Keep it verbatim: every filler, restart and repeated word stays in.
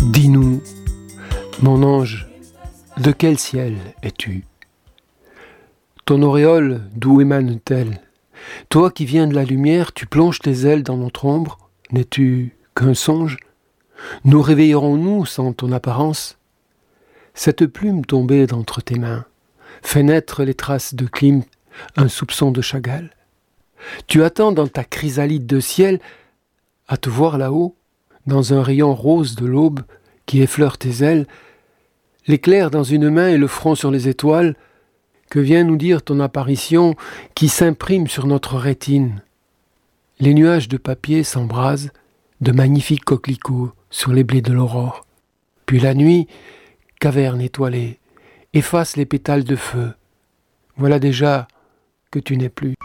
Dis-nous, mon ange, de quel ciel es-tu ? Ton auréole, d'où émane-t-elle ? Toi qui viens de la lumière, tu plonges tes ailes dans notre ombre, n'es-tu qu'un songe ? Nous réveillerons-nous sans ton apparence ? Cette plume tombée d'entre tes mains fait naître les traces de Klimt, un soupçon de Chagall. Tu attends dans ta chrysalide de ciel à te voir là-haut, dans un rayon rose de l'aube qui effleure tes ailes, l'éclair dans une main et le front sur les étoiles, que vient nous dire ton apparition qui s'imprime sur notre rétine. Les nuages de papier s'embrasent de magnifiques coquelicots sur les blés de l'aurore. Puis la nuit, caverne étoilée, efface les pétales de feu. Voilà déjà que tu n'es plus.